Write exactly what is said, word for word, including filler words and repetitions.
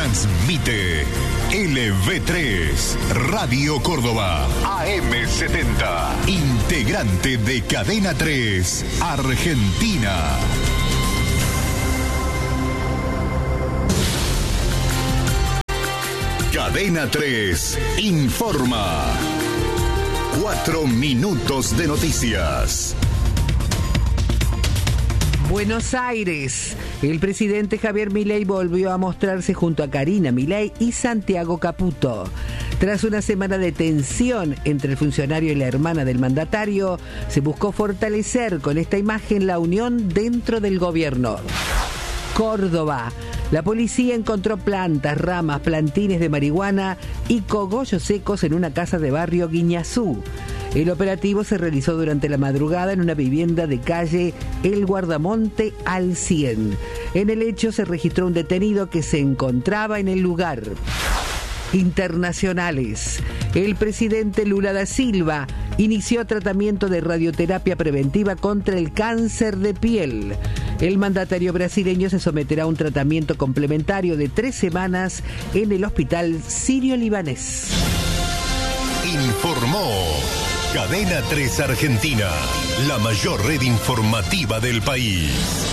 Transmite L V tres, Radio Córdoba, A M setenta, integrante de Cadena tres, Argentina. Cadena tres informa. Cuatro minutos de noticias. Buenos Aires. El presidente Javier Milei volvió a mostrarse junto a Karina Milei y Santiago Caputo. Tras una semana de tensión entre el funcionario y la hermana del mandatario, se buscó fortalecer con esta imagen la unión dentro del gobierno. Córdoba. La policía encontró plantas, ramas, plantines de marihuana y cogollos secos en una casa de barrio Guiñazú. El operativo se realizó durante la madrugada en una vivienda de calle El Guardamonte al cien. En el hecho se registró un detenido que se encontraba en el lugar. Internacionales. El presidente Lula da Silva inició tratamiento de radioterapia preventiva contra el cáncer de piel. El mandatario brasileño se someterá a un tratamiento complementario de tres semanas en el hospital sirio-libanés. Informó Cadena tres Argentina, la mayor red informativa del país.